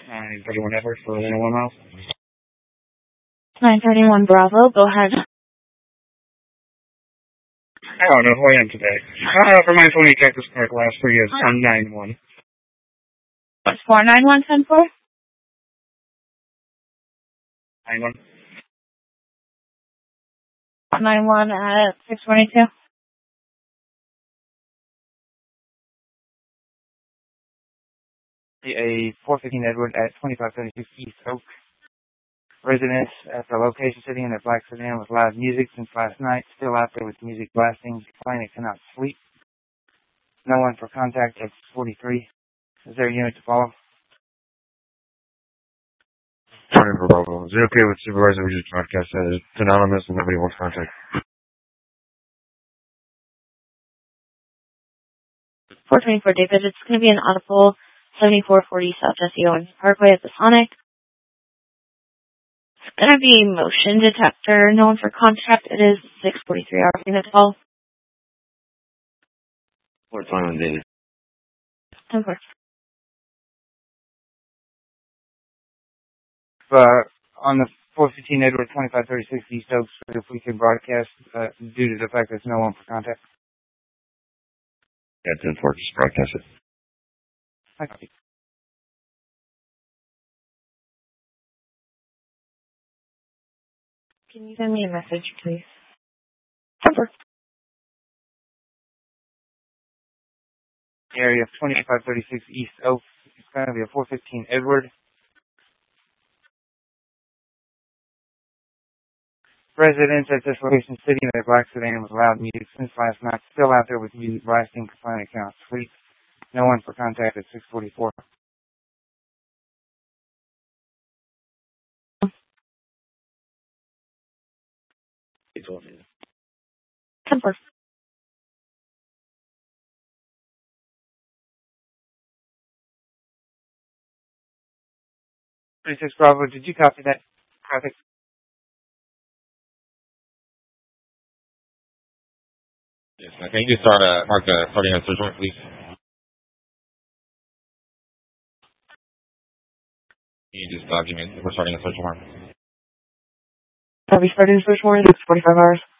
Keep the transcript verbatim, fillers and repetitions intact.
nine thirty-one Edward for one miles. nine thirty-one Bravo, go ahead. I don't know who I am today. Uh, for my twenty Cactus Park, last three is on nine one. What's four nine one ten four? nine one. nine one at six twenty-two. A four fifteen Edward at twenty-five seventy-six East Oak. Residents at the location sitting in their black sedan with loud music since last night, still out there with music blasting, complaining they cannot sleep. No one for contact at forty-three. Is there a unit to follow? Morning, Bravo. Is it okay with Supervisor we just broadcast that it's anonymous and nobody wants contact? four twenty-four David, it's going to be an audible seventy-four forty South Jesse Owens Parkway at the Sonic. It's going to be motion detector, no one for contact. It is six forty-three hour unit to follow. four twenty-one David. ten four. Uh, on the four fifteen Edward twenty-five thirty-six East Oak, if we can broadcast uh, due to the fact there's no one for contact. Yeah, ten four, just broadcast it. I copy. Can you send me a message, please? ten four. Area of twenty-five thirty-six East Oak. It's going to be a four fifteen Edward. Residents at this location sitting in their black sedan with loud music since last night, still out there with music blasting, complaining they cannot sleep. No one for contact at six forty-four. ten four. thirty-six Bravo, did you copy that traffic? Yes, now can you just start, uh, mark the starting on search warrant, please? Can you just document that we're starting a search warrant? Are we starting the search warrant? It's forty-five hours.